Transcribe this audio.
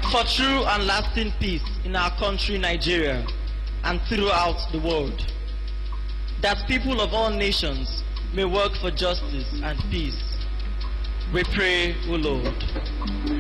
for true and lasting peace in our country, Nigeria, and throughout the world, that people of all nations may work for justice and peace. We pray, O Lord.